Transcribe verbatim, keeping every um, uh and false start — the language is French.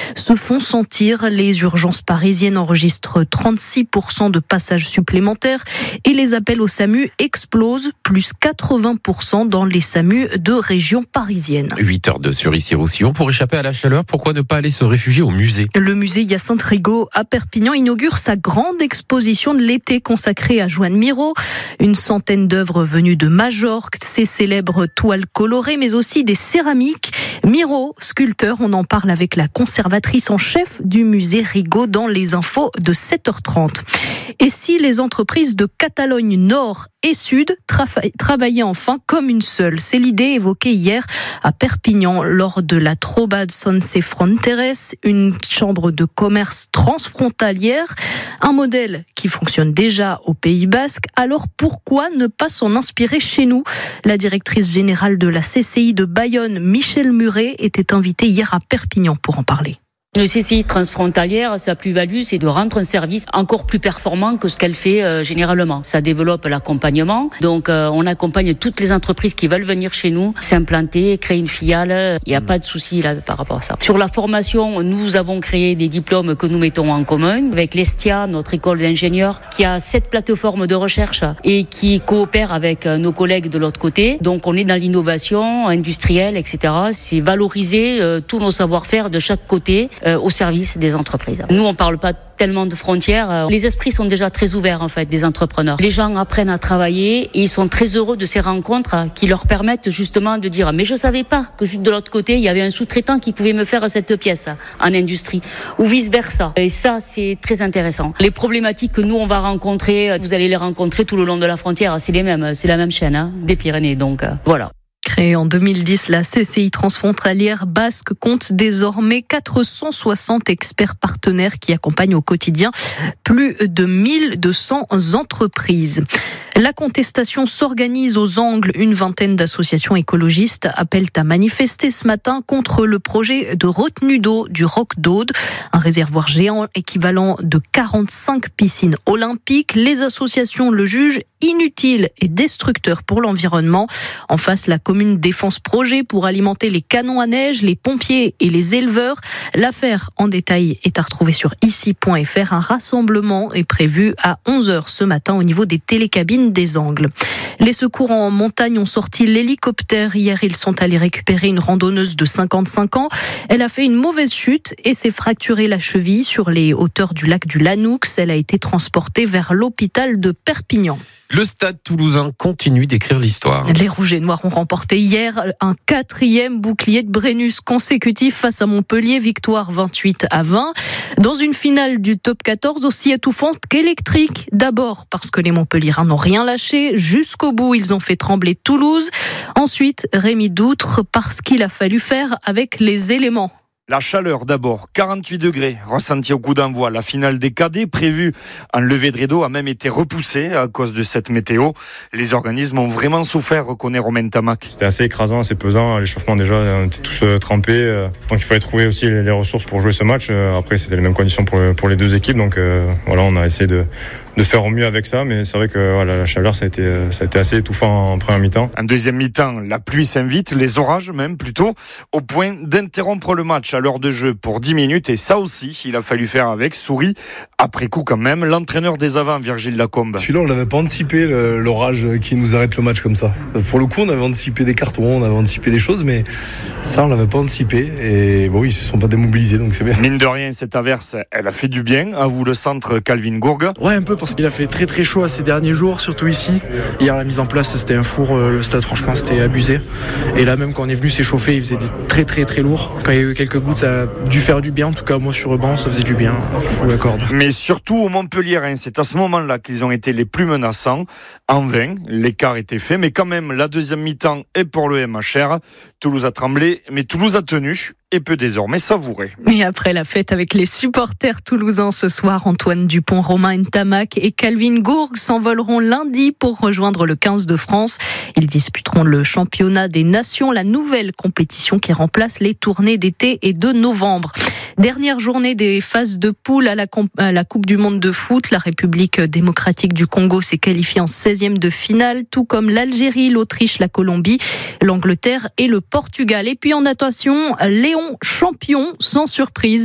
se font sentir. Les urgences parisiennes enregistrent trente-six pour cent de passages supplémentaires et les appels au SAMU explosent, plus quatre-vingts pour cent dans les SAMU de région parisienne. huit heures deux sur Issy-Roussillon. Pour échapper à la chaleur, pourquoi ne pas aller se réfugier au musée ? Le musée Hyacinthe Rigaud à Perpignan inaugure sa grande exposition de l'été consacrée à Joan Miró. Une centaine d'œuvres venues de Majorque, ses célèbres toiles colorées, mais aussi des céramiques. Miró, sculpteur, on en parle avec la conservatrice en chef du musée Rigaud dans les infos de sept heures trente. Et si les entreprises de Catalogne Nord et Sud trava- travaillaient enfin comme une seule ? C'est l'idée évoquée hier à Perpignan lors de la Trobad Sense Fronteres, une chambre de commerce transfrontalière, un modèle qui fonctionne déjà au Pays Basque. Alors pourquoi ne pas s'en inspirer chez nous ? La directrice générale de la C C I de Bayonne, Michèle Muret, était invitée hier à Perpignan pour en parler. Une C C I transfrontalière, sa plus-value, c'est de rendre un service encore plus performant que ce qu'elle fait euh, généralement. Ça développe l'accompagnement. Donc, euh, on accompagne toutes les entreprises qui veulent venir chez nous, s'implanter, créer une filiale. Il n'y a pas de souci là par rapport à ça. Sur la formation, nous avons créé des diplômes que nous mettons en commun avec l'Estia, notre école d'ingénieurs, qui a sept plateformes de recherche et qui coopère avec nos collègues de l'autre côté. Donc, on est dans l'innovation industrielle, et cetera. C'est valoriser euh, tous nos savoir-faire de chaque côté au service des entreprises. Nous, on parle pas tellement de frontières. Les esprits sont déjà très ouverts, en fait, des entrepreneurs. Les gens apprennent à travailler et ils sont très heureux de ces rencontres qui leur permettent justement de dire « mais je savais pas que juste de l'autre côté, il y avait un sous-traitant qui pouvait me faire cette pièce en industrie » ou vice-versa. Et ça, c'est très intéressant. Les problématiques que nous, on va rencontrer, vous allez les rencontrer tout le long de la frontière. C'est les mêmes, c'est la même chaîne hein, des Pyrénées. Donc, euh, voilà. Créée en deux mille dix, la C C I transfrontalière basque compte désormais quatre cent soixante experts partenaires qui accompagnent au quotidien plus de mille deux cents entreprises. La contestation s'organise aux Angles. Une vingtaine d'associations écologistes appellent à manifester ce matin contre le projet de retenue d'eau du Roc d'Aude, un réservoir géant équivalent de quarante-cinq piscines olympiques. Les associations le jugent inutile et destructeur pour l'environnement. En face, la commune défend ce projet pour alimenter les canons à neige, les pompiers et les éleveurs. L'affaire en détail est à retrouver sur ici point f r. Un rassemblement est prévu à onze heures ce matin au niveau des télécabines des Angles. Les secours en montagne ont sorti l'hélicoptère. Hier, ils sont allés récupérer une randonneuse de cinquante-cinq ans. Elle a fait une mauvaise chute et s'est fracturé la cheville sur les hauteurs du lac du Lanoux. Elle a été transportée vers l'hôpital de Perpignan. Le Stade Toulousain continue d'écrire l'histoire. Les Rouges et Noirs ont remporté hier un quatrième bouclier de Brennus consécutif face à Montpellier, victoire vingt-huit à vingt. Dans une finale du top quatorze aussi étouffante qu'électrique. D'abord parce que les Montpelliérains n'ont rien lâché. Jusqu'au bout, ils ont fait trembler Toulouse. Ensuite, Rémi Doutre parce qu'il a fallu faire avec les éléments. La chaleur d'abord, quarante-huit degrés ressentis au coup d'envoi. La finale des cadets prévue en levée de rideau a même été repoussée à cause de cette météo. Les organismes ont vraiment souffert, reconnaît Romain Tamac. C'était assez écrasant, assez pesant. L'échauffement déjà, on était tous euh, trempés. Euh, donc il fallait trouver aussi les, les ressources pour jouer ce match. Euh, après, c'était les mêmes conditions pour, pour les deux équipes. Donc euh, voilà, on a essayé de... de faire au mieux avec ça, mais c'est vrai que voilà, la chaleur, ça a été, ça a été assez étouffant en première mi-temps. En deuxième mi-temps, la pluie s'invite, les orages même plutôt, au point d'interrompre le match à l'heure de jeu pour dix minutes, et ça aussi, il a fallu faire avec. Souris, après coup quand même, l'entraîneur des avants, Virgile Lacombe. Celui-là, on l'avait pas anticipé, le, l'orage qui nous arrête le match comme ça. Pour le coup, on avait anticipé des cartons, on avait anticipé des choses, mais ça, on l'avait pas anticipé, et bon, ils se sont pas démobilisés, donc c'est bien. Mine de rien, cette averse, elle a fait du bien, avoue le centre Calvin Gourgue. Ouais, un peu, parce qu'il a fait très très chaud ces derniers jours, surtout ici. Hier, la mise en place, c'était un four, le stade, franchement, c'était abusé. Et là, même quand on est venu s'échauffer, il faisait des très très très lourd. Quand il y a eu quelques gouttes, ça a dû faire du bien. En tout cas, moi, sur le banc, ça faisait du bien. Je vous l'accorde. Mais surtout au Montpellier, hein, c'est à ce moment-là qu'ils ont été les plus menaçants. En vain, l'écart était fait, mais quand même, la deuxième mi-temps est pour le M H R. Toulouse a tremblé, mais Toulouse a tenu et peut désormais savourer. Et après la fête avec les supporters toulousains ce soir, Antoine Dupont, Romain Ntamak et Calvin Gourgue s'envoleront lundi pour rejoindre le quinze de France. Ils disputeront le championnat des nations, la nouvelle compétition qui remplace les tournées d'été et de novembre. Dernière journée des phases de poule à la, comp- à la Coupe du Monde de foot. La République démocratique du Congo s'est qualifiée en seizième de finale, tout comme l'Algérie, l'Autriche, la Colombie, l'Angleterre et le Portugal. Et puis en natation, Léon champion sans surprise.